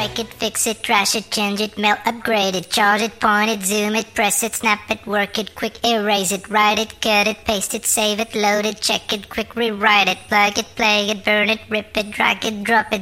break it, fix it, trash it, change it, melt, upgrade it, charge it, point it, zoom it, press it, snap it, work it, quick erase it, write it, cut it, paste it, save it, load it, check it, quick rewrite it, plug it, play it, burn it, rip it, drag it, drop it,